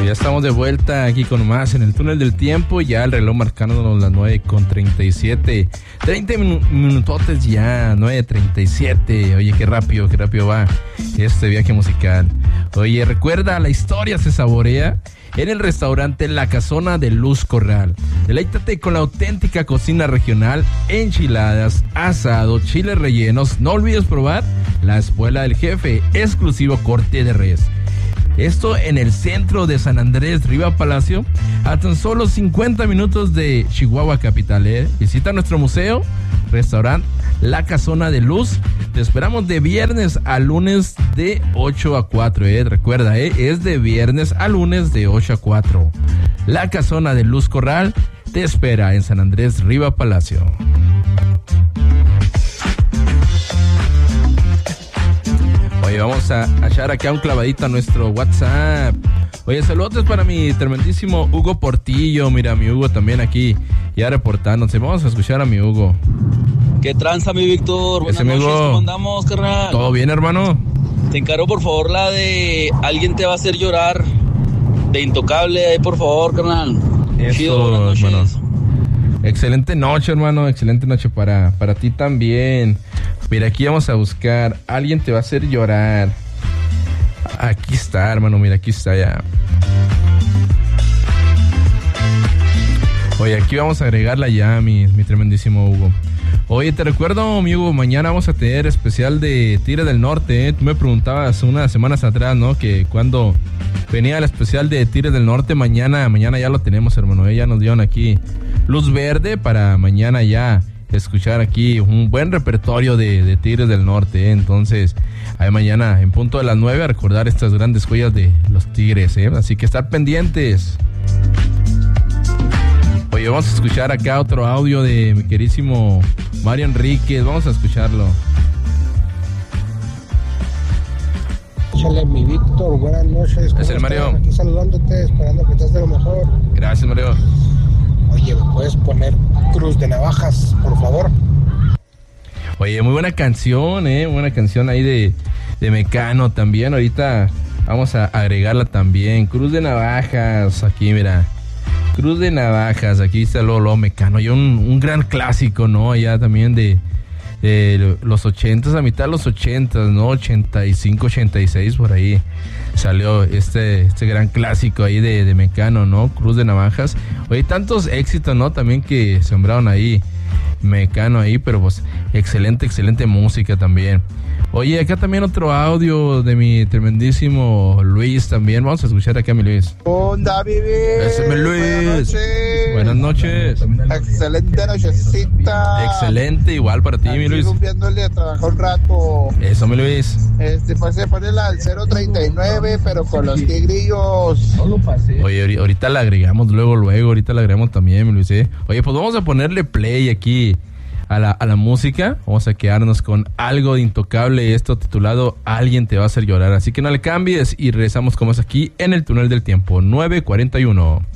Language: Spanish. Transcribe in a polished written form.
Ya estamos de vuelta aquí con más en el túnel del tiempo. Ya el reloj marcándonos las 9:37. 30 minutotes ya, 9:37. Oye, qué rápido va este viaje musical. Oye, recuerda, la historia se saborea en el restaurante La Casona de Luz Corral. Deleítate con la auténtica cocina regional, enchiladas, asado, chiles rellenos. No olvides probar la Espuela del Jefe, exclusivo corte de res. Esto en el centro de San Andrés, Riva Palacio, a tan solo 50 minutos de Chihuahua capital. Visita nuestro museo, restaurante La Casona de Luz. Te esperamos de viernes a lunes de 8 a 4. Recuerda, es de viernes a lunes de 8 a 4. La Casona de Luz Corral te espera en San Andrés, Riva Palacio. Oye, vamos a echar acá un clavadito a nuestro WhatsApp. Oye, saludos para mi tremendísimo Hugo Portillo. Mira, mi Hugo también aquí ya reportándose. Vamos a escuchar a mi Hugo. ¿Qué tranza, mi Víctor? Buenas noches, ¿cómo andamos, carnal? ¿Todo bien, hermano? Te encargo, por favor, la de Alguien te va a hacer llorar, de Intocable, por favor, carnal. Eso, chido, buenas noches. Hermano. Excelente noche, hermano. Excelente noche para ti también. Mira, aquí vamos a buscar Alguien te va a hacer llorar. Aquí está, hermano. Mira, aquí está ya. Oye, aquí vamos a agregarla ya, mi tremendísimo Hugo. Oye, te recuerdo, mi Hugo, mañana vamos a tener especial de Tigres del Norte. Tú me preguntabas unas semanas atrás, ¿no? Que cuando venía el especial de Tigres del Norte, mañana ya lo tenemos, hermano. Ya nos dieron aquí luz verde para mañana ya escuchar aquí un buen repertorio de Tigres del Norte. Entonces, ahí mañana en punto de las 9 a recordar estas grandes joyas de los Tigres. Así que estar pendientes. Oye, vamos a escuchar acá otro audio de mi querísimo Mario Enríquez. Vamos a escucharlo. Échale, mi Víctor, buenas noches. Es el Mario. Aquí saludándote, esperando que estés de lo mejor. Gracias, Mario. Oye, ¿me puedes poner Cruz de Navajas, por favor? Oye, muy buena canción, buena canción ahí de Mecano también. Ahorita vamos a agregarla también. Cruz de Navajas, aquí mira. Cruz de Navajas, aquí está Lolo Mecano. Y un gran clásico, ¿no? Allá también de los 80s, a mitad de los 80s, ¿no? 85, 86, por ahí salió este gran clásico ahí de Mecano, ¿no? Cruz de Navajas. Oye, tantos éxitos, ¿no? También que sembraron ahí Mecano ahí, pero pues excelente música también. Oye, acá también otro audio de mi tremendísimo Luis también. Vamos a escuchar acá a mi Luis. Onda, Vivi. Ese es mi Luis. Buenas noches. Excelente nochecita. Excelente, igual para ti, mi Luis. Viéndole a trabajar un rato. Eso, mi Luis. Pues se pone al 039, pero con los tigrillos. Oye, ahorita la agregamos luego, ahorita la agregamos también, mi Luis. Oye, pues vamos a ponerle play aquí a la música. Vamos a quedarnos con algo de Intocable, esto titulado Alguien te va a hacer llorar. Así que no le cambies y regresamos como es aquí en el túnel del tiempo, 9:41.